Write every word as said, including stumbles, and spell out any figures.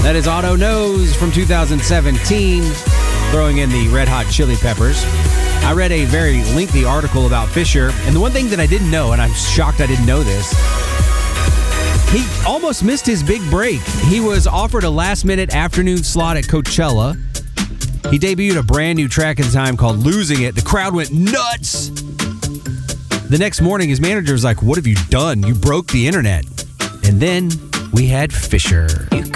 That is Otto Knows from two thousand seventeen, throwing in the Red Hot Chili Peppers. I read a very lengthy article about Fisher, and the one thing that I didn't know, and I'm shocked I didn't know this, he almost missed his big break. He was offered a last-minute afternoon slot at Coachella. He debuted a brand new track at the time called Losing It. The crowd went nuts. The next morning, his manager was like, "What have you done? You broke the internet." And then we had Fisher.